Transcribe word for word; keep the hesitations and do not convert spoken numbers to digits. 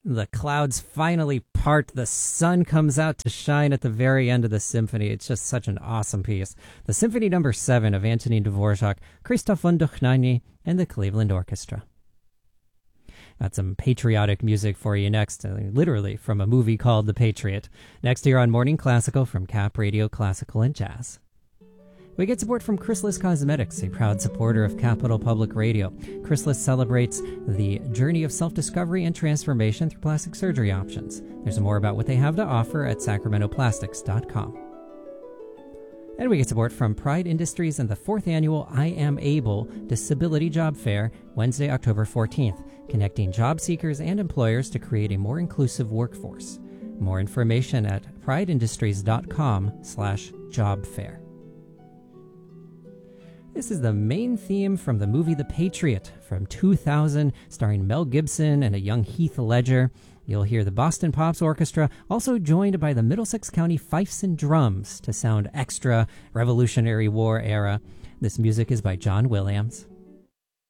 The clouds finally part. The sun comes out to shine at the very end of the symphony. It's just such an awesome piece. The Symphony Number Seven of Antonin Dvorak, Christoph von Dohnanyi, and the Cleveland Orchestra. Got some patriotic music for you next, uh, literally from a movie called The Patriot. Next here on Morning Classical from Cap Radio Classical and Jazz. We get support from Chrysalis Cosmetics, a proud supporter of Capital Public Radio. Chrysalis celebrates the journey of self-discovery and transformation through plastic surgery options. There's more about what they have to offer at sacramento plastics dot com. And we get support from Pride Industries and the fourth annual I Am Able Disability Job Fair, Wednesday, October fourteenth, connecting job seekers and employers to create a more inclusive workforce. More information at pride industries dot com slash job fair. This is the main theme from the movie The Patriot from two thousand, starring Mel Gibson and a young Heath Ledger. You'll hear the Boston Pops Orchestra, also joined by the Middlesex County Fifes and Drums to sound extra Revolutionary War era. This music is by John Williams.